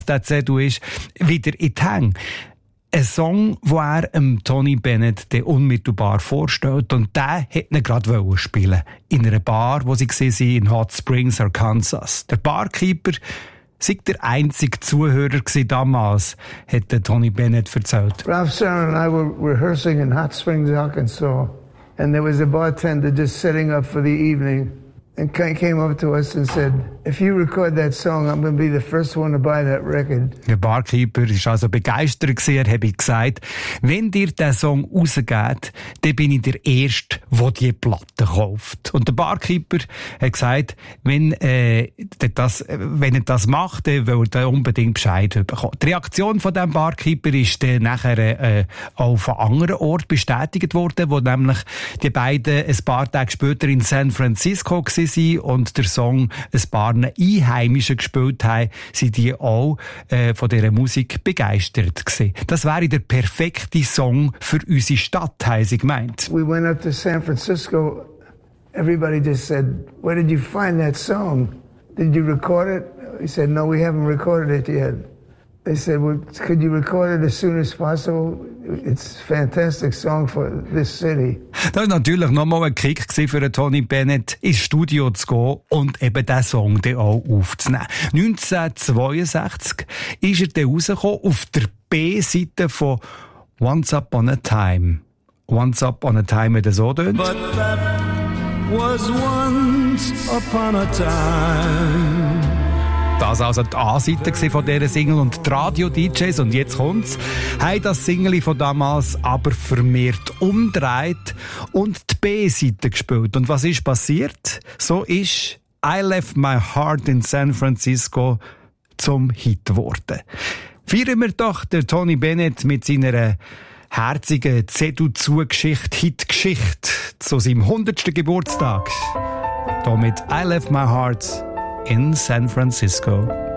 der CD ist, wieder in die Hänge. Ein Song, den er Tony Bennett unmittelbar vorstellt. Und der wollte ihn gerade spielen. In einer Bar, wo sie waren, in Hot Springs, Arkansas. Der Barkeeper sei der einzige Zuhörer damals, hat Tony Bennett erzählt. Ralph Serrano and I were rehearsing in Hot Springs, Arkansas. And there was a bartender just setting up for the evening. And came up to us and said, if you record that song, I'm going to be the first one to buy that record. Der Barkeeper war also begeistert gewesen. Er habe gesagt, wenn ihr diesen Song rausgebt, dann bin ich der Erste, der die Platte kauft. Und der Barkeeper hat gesagt, wenn er das macht, dann will er unbedingt Bescheid bekommen. Die Reaktion von diesem Barkeeper ist dann nachher auch von anderen Orten bestätigt worden, wo nämlich die beiden ein paar Tage später in San Francisco waren und der Song ein paar Einheimischen gespielt haben, sind die auch von dieser Musik begeistert gewesen. Das wäre der perfekte Song für unsere Stadt, haben sie gemeint. We went up to San Francisco. Everybody just said, where did you find that song? Did you record it? We said, no, we haven't recorded it yet. They said, well, could you record it as soon as possible? It's a fantastic song for this city. Das war natürlich nochmal ein Kick für Tony Bennett, ins Studio zu gehen und eben diesen Song dann auch aufzunehmen. 1962 ist er dann rausgekommen auf der B-Seite von Once Upon a Time. Once Upon a Time hat er so tönt. But that was once upon a time. Das war also die A-Seite von dieser Single und die Radio-DJs, und jetzt kommt's, haben das Single von damals aber vermehrt umgedreht und die B-Seite gespielt. Und was ist passiert? So ist I Left My Heart in San Francisco zum Hit geworden. Feiern wir doch den Tony Bennett mit seiner herzigen CDU-Zugeschichte, Hitgeschichte zu seinem 100. Geburtstag. Hier mit I Left My Heart in San Francisco.